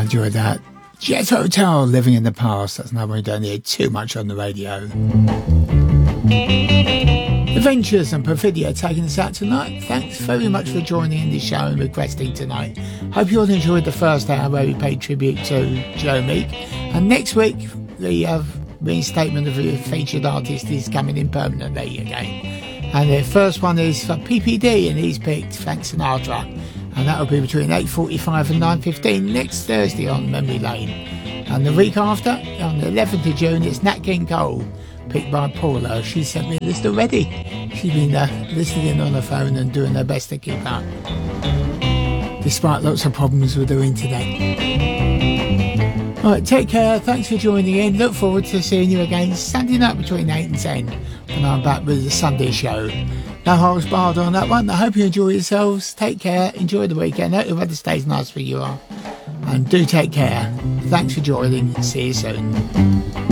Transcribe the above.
enjoyed that. Jet Hotel, Living in the Past. That's another one we don't hear too much on the radio. The Ventures and Perfidia taking us out tonight. Thanks very much for joining in the show and requesting tonight. Hope you all enjoyed the first hour where we paid tribute to Joe Meek. And next week, the reinstatement of the featured artist is coming in permanently again. And the first one is for PPD, and he's picked Frank Sinatra. And that will be between 8:45 and 9:15 next Thursday on Memory Lane. And the week after, on the 11th of June, it's Nat King Cole, picked by Paula. She sent me a list already. She's been listening on her phone and doing her best to keep up, despite lots of problems with her internet. All right, take care. Thanks for joining in. Look forward to seeing you again Sunday night between 8 and 10 when I'm back with the Sunday show. No holds barred on that one. I hope you enjoy yourselves. Take care. Enjoy the weekend. Hope the weather stays nice for you all. And do take care. Thanks for joining. See you soon.